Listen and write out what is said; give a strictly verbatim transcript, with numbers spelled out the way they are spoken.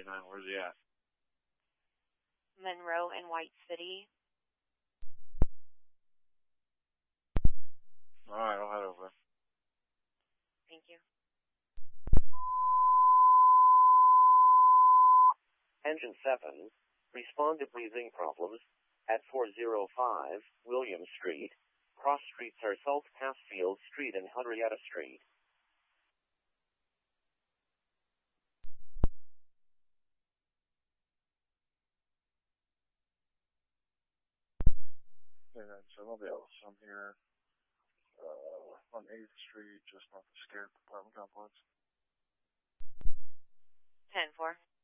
nine. Where's he at? Monroe and White City. All right, I'll head over. Thank you. Engine seven, respond to breathing problems at four oh five William Street. Cross streets are South Passfield Street and Henrietta Street. Yeah, so nobody else. I'm here uh, on eighth Street, just north of Scared Apartment Complex. ten four.